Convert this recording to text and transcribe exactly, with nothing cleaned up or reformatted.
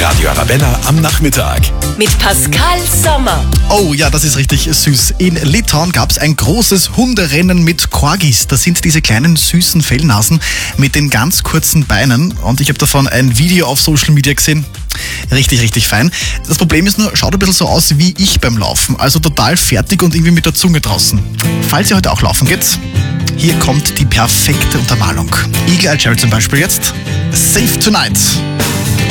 Radio Arabella am Nachmittag. Mit Pascal Sommer. Oh ja, das ist richtig süß. In Litauen gab es ein großes Hunderennen mit Corgis. Das sind diese kleinen süßen Fellnasen mit den ganz kurzen Beinen. Und ich habe davon ein Video auf Social Media gesehen. Richtig, richtig fein. Das Problem ist nur, schaut ein bisschen so aus wie ich beim Laufen. Also total fertig und irgendwie mit der Zunge draußen. Falls ihr heute auch laufen geht, hier kommt die perfekte Untermalung. Eagle Eye Cherry zum Beispiel jetzt. Safe Tonight.